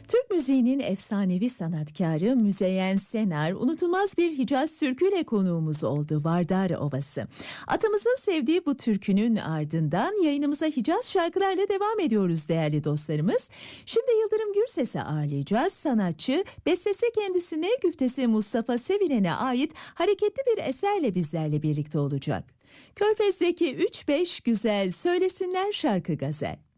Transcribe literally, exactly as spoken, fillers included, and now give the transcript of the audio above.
Türk müziğinin efsanevi sanatkarı Müzeyyen Senar, unutulmaz bir Hicaz türküyle konuğumuz oldu, Vardar Ovası. Atamızın sevdiği bu türkünün ardından yayınımıza Hicaz şarkılarla devam ediyoruz değerli dostlarımız. Şimdi Yıldırım Gürses'i ağırlayacağız. Sanatçı, bestesi kendisine, güftesi Mustafa Sevilen'e ait hareketli bir eserle bizlerle birlikte olacak. Körfez'deki üç beş güzel söylesinler şarkı gazel.